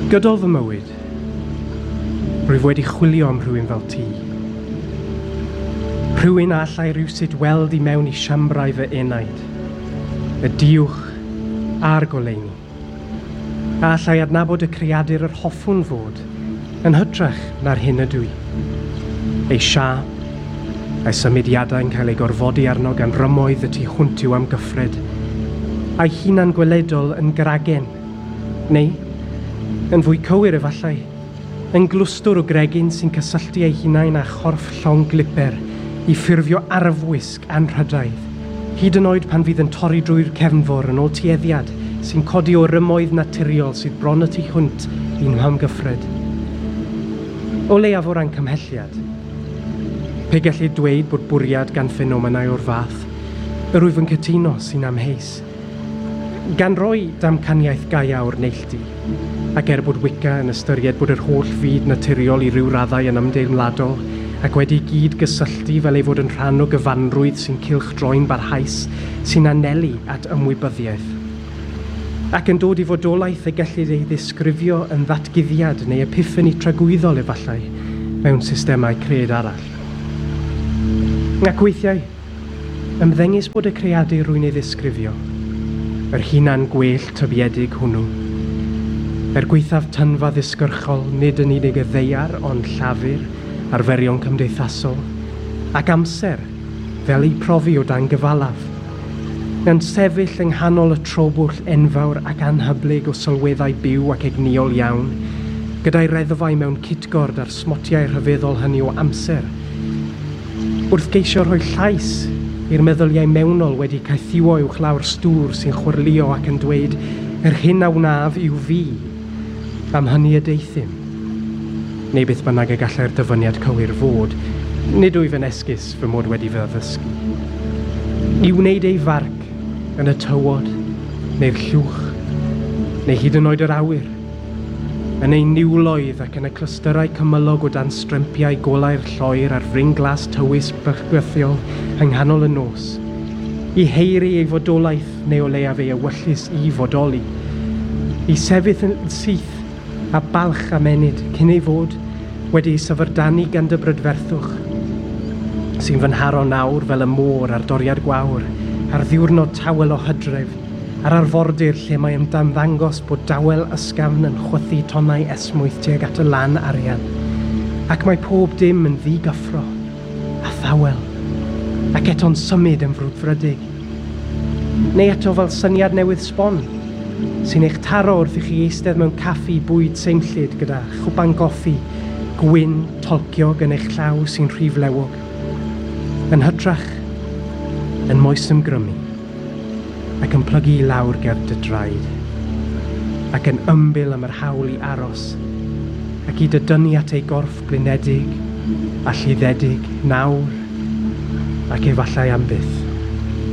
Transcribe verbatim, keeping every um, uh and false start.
Gydol fy mywyd, rwyf wedi chwilio am rhywun fel ti. Rhywun a allai rhywsut weld i mewn i siambrau fy enaid, y diwch a'r goleuni. A allai adnabod y creadur yr hoffwn fod, yn hytrach na'r hyn ydw i. Ei siap, a'i symudiadau'n cael ei gorfodi arno gan rymoedd y tu hwnt yw am gyffred, a'i hunan gweledol yn gragen, neu, yn fwy cywir efallai, yn glwstwr o gregyn sy'n cysylltu ei hunain â chorff llong gliper i ffurfio arfwisg anrhydaidd, hyd yn oed pan fydd yn torri drwy'r cefnfor yn ôl tueddiad sy'n codi o rymoedd naturiol sydd bron y tu hwnt i'n mhamgyffred. O leiaf o ran cymhelliad, pe gellir dweud bod bwriad gan ffenomenau o'r fath, y rwyf yn cytuno sy'n amheus. Gan roi damcaniaeth gaia o'r neilltu, ac er bod Wicca yn ystyried bod yr holl fyd naturiol i ryw raddau yn ymdeimladol, ac wedi gyd gysylltu fel ei fod yn rhan o gyfanrwydd sy'n cylchdroi'n barhaus sy'n anelu at ymwybyddiaeth. Ac yn dod i fodolaeth y gellir ei ddisgrifio yn ddatguddiad neu epiffani tragwyddol efallai mewn systemau cred arall. Ac weithiau, ymddengys bod y creadur rwy'n ei ddisgrifio, yr hunan gwell tybiedig hwnnw, er gweithaf tynfa ddisgyrchol nid yn unig y ddeiar ond llafur, arferion cymdeithasol, ac amser fel ei profi o dan gyfalaf, yn sefyll yng nghanol y trobwll enfawr ac anhyblyg o sylweddau byw ac egniol iawn, gyda'i reddfau mewn citgord ar smotiau rhyfeddol hynny o amser, wrth geisio rhoi llais i'r meddyliau mewnol wedi caethiwo uwch lawr stŵr sy'n chwyrlio ac yn dweud yr hyn a wnaf yw fi, am hynny y deithim. Neu beth bynnag y gallai'r dyfyniad cywir fod, nid wyf yn esgus fy mod wedi fy addysgu. I wneud ei farc yn y tywod, neu'r llwch, neu hyd yn oed yr awyr, yn ei niwloedd ac yn y clysterau cymylog o dan strempiau golau'r lloer ar fring glas tywys bygythiol yng nghanol y nos, i heiri ei fodolaeth neu o leiaf ei ewyllus i fodoli, i sefyll yn syth a balch amenyd cyn ei fod wedi ei syfrdanu gan dy brydferthwch, sy'n fy nharo nawr fel y môr ar doriad gwawr, ar ddiwrnod tawel o hydref, ar arfordir lle mae ymddangos bod dawel ysgafn yn chwythu tonnau esmwyth tuag at y lan arian, ac mae pob dim yn ddigyffro, a thawel, ac eto'n symud yn frwdfrydig. Neu eto fel syniad newydd sbon, sy'n eich taro wrth i chi eistedd mewn caffi bwyd seimllyd gyda chwpan goffi, gwyn, tolciog yn eich llaw sy'n rhiflewog, yn hytrach, yn moes ymgrymu, ac yn plygu i lawr ger dy draed, ac yn ymbil am yr hawl i aros, ac i dydynnu at ei gorff blinedig a llyddedig nawr, ac efallai am byth.